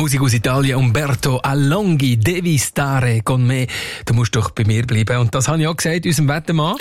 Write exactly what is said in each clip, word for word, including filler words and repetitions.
Musik aus Italien, Umberto Alonghi, Devi stare con me. Du musst doch bei mir bleiben. Und das habe ich auch gesagt, unserem Wettermann.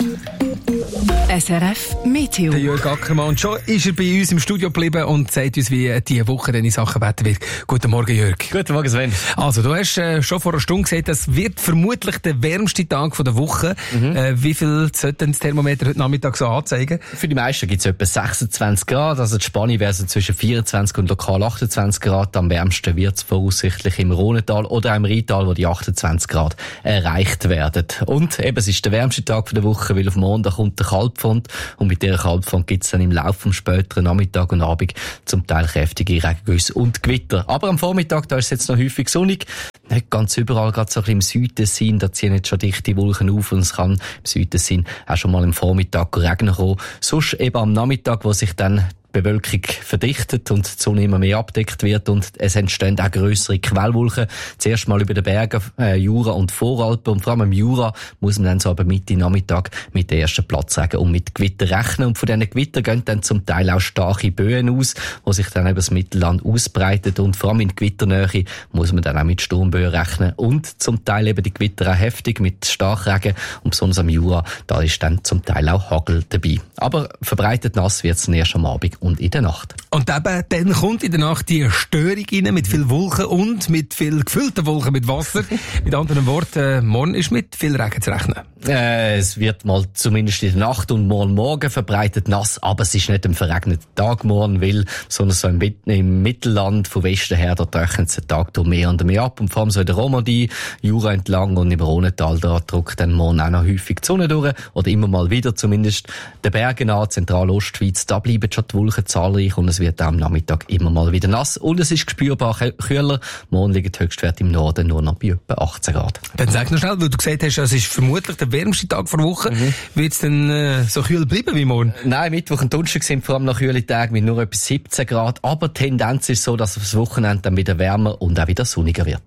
S R F Meteo. Der Jörg Ackermann. Und schon ist er bei uns im Studio geblieben und sagt uns, wie diese Woche denn in Sachen Wetter wird. Guten Morgen, Jörg. Guten Morgen, Sven. Also, du hast äh, schon vor einer Stunde gesagt, das wird vermutlich der wärmste Tag der Woche. Mhm. Äh, wie viel sollte das Thermometer heute Nachmittag so anzeigen? Für die meisten gibt es etwa sechsundzwanzig Grad. Also die Spanne wäre so zwischen vierundzwanzig und lokal achtundzwanzig Grad. Am wärmsten wird es voraussichtlich im Rhônetal oder im Rheintal, wo die achtundzwanzig Grad erreicht werden. Und eben, es ist der wärmste Tag der Woche, weil auf Montag kommt der Kaltfront. Und mit dieser Kaltfront gibt es dann im Laufe des späteren Nachmittag und Abend zum Teil kräftige Regengüsse und Gewitter. Aber am Vormittag, da ist es jetzt noch häufig sonnig. Nicht ganz überall, gerade so ein bisschen im Südtessin, da ziehen jetzt schon dichte Wolken auf und es kann im Südtessin auch schon mal am Vormittag regnen kommen. Sonst eben am Nachmittag, wo sich dann Bewölkung verdichtet und die Sonne immer mehr abdeckt wird und es entstehen auch grössere Quellwolken. Zuerst mal über den Bergen, äh, Jura und Voralpen und vor allem im Jura muss man dann so aber Mitte Nachmittag mit den ersten Platzregen und mit Gewitter rechnen. Und von diesen Gewittern gehen dann zum Teil auch starke Böen aus, die sich dann über das Mittelland ausbreiten und vor allem in Gewitternähe muss man dann auch mit Sturmböen rechnen und zum Teil eben die Gewitter auch heftig mit Starkregen und besonders am Jura, da ist dann zum Teil auch Hagel dabei. Aber verbreitet nass wird es erst am Abend und in der Nacht. Und eben, dann kommt in der Nacht die Störung rein mit viel Wolken und mit viel gefüllten Wolken mit Wasser. Mit anderen Worten, äh, morgen ist mit viel Regen zu rechnen. Äh, es wird mal zumindest in der Nacht und morgen Morgen verbreitet nass, aber es ist nicht ein verregneter Tag morgen, weil sondern so im, im Mittelland von Westen her, da trocknet es den Tag durch mehr und mehr ab. Und vor allem so in der Romandie, Jura entlang und im Rhônetal, da drückt dann morgen auch noch häufig die Sonne durch, oder immer mal wieder zumindest. Den Bergen an, Zentralostschweiz, da bleiben schon die Wolken zahlreich und es wird auch am Nachmittag immer mal wieder nass und es ist spürbar kühler. Morgen liegen die Höchstwerte im Norden nur noch bei etwa achtzehn Grad. Dann sag noch schnell, weil du gesagt hast, es ist vermutlich der wärmste Tag der Woche. Mhm. Wird es denn äh, so kühl bleiben wie morgen? Nein, Mittwoch und Donnerstag sind vor allem noch kühle Tage mit nur etwa siebzehn Grad, aber die Tendenz ist so, dass das Wochenende dann wieder wärmer und auch wieder sonniger wird.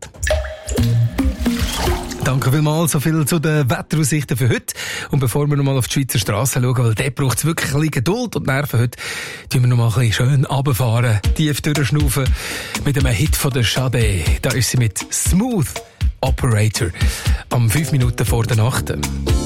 Danke vielmals, so viel zu den Wetteraussichten für heute. Und bevor wir nochmal auf die Schweizer Straße schauen, weil dort braucht es wirklich ein bisschen Geduld und Nerven heute, tun wir nochmal ein bisschen schön runterfahren, tief durchschnaufen mit einem Hit von der Sade. Da ist sie mit Smooth Operator am fünf Minuten vor der Nacht.